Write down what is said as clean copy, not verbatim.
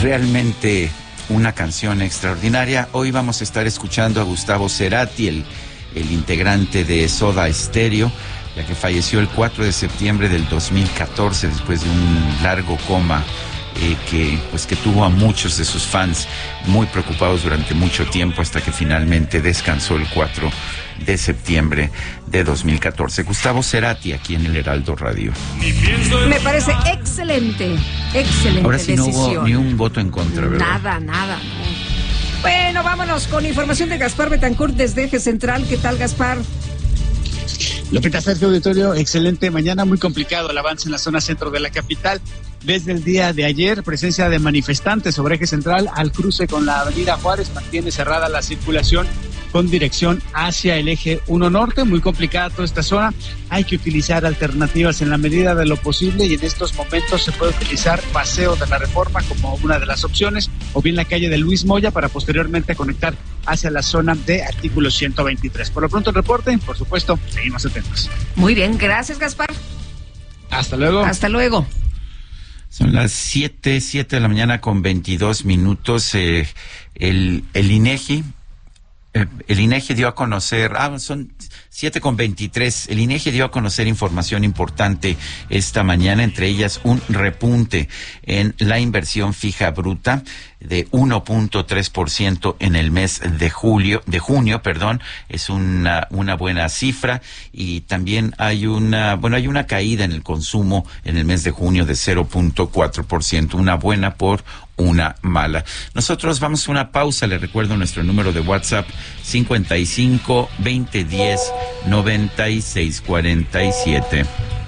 realmente una canción extraordinaria. Hoy vamos a estar escuchando a Gustavo Cerati, el integrante de Soda Stereo, ya que falleció el 4 de septiembre del 2014 después de un largo coma que tuvo a muchos de sus fans muy preocupados durante mucho tiempo, hasta que finalmente descansó el 4 de septiembre de 2014. Gustavo Cerati, aquí en el Heraldo Radio. Me parece excelente Ahora sí decisión. No hubo ni un voto en contra, ¿verdad? Nada. Bueno, vámonos con información de Gaspar Betancourt desde Eje Central. ¿Qué tal, Gaspar? Lupita, Sergio, auditorio, excelente mañana, muy complicado el avance en la zona centro de la capital. Desde el día de ayer, presencia de manifestantes sobre Eje Central al cruce con la avenida Juárez, mantiene cerrada la circulación con dirección hacia el eje 1 norte, muy complicada toda esta zona, hay que utilizar alternativas en la medida de lo posible y en estos momentos se puede utilizar Paseo de la Reforma como una de las opciones, o bien la calle de Luis Moya para posteriormente conectar hacia la zona de artículo 123. Por lo pronto el reporte, por supuesto, seguimos atentos. Muy bien, gracias, Gaspar. Hasta luego. Hasta luego. Son las 7 de la mañana con 22 minutos. El INEGI dio a conocer, son 7:23. El INEGI dio a conocer información importante esta mañana, entre ellas un repunte en la inversión fija bruta de 1.3% en el mes de junio, es una buena cifra, y también hay una caída en el consumo en el mes de junio de 0.4%, una buena por una mala. Nosotros vamos a una pausa. Le recuerdo nuestro número de WhatsApp 55 2010 9647.